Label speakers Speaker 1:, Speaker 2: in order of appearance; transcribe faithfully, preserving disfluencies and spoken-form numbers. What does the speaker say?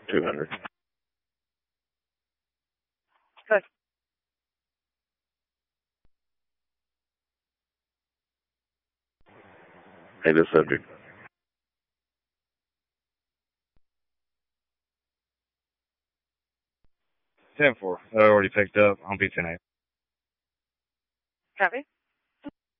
Speaker 1: two hundred.
Speaker 2: Good.
Speaker 1: Hey, this subject.
Speaker 3: ten four. I already picked up. I'll be ten eight.
Speaker 2: Copy.